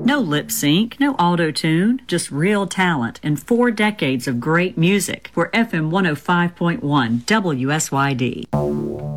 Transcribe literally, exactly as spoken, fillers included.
No lip sync, no auto tune, just real talent and four decades of great music. We're F M one oh five point one W S Y D.